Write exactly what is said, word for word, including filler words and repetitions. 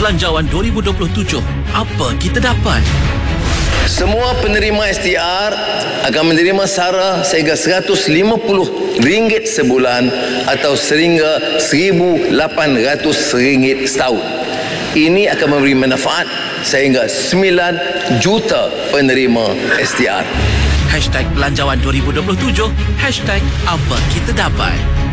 Belanjawan dua ribu dua puluh tujuh. Apa kita dapat? Semua penerima S T R akan menerima sara sehingga seratus lima puluh ringgit sebulan atau sehingga seribu lapan ratus ringgit setahun. Ini akan memberi manfaat sehingga sembilan juta penerima S T R. Hashtag Belanjawan dua ribu dua puluh tujuh. Hashtag Apa Kita Dapat.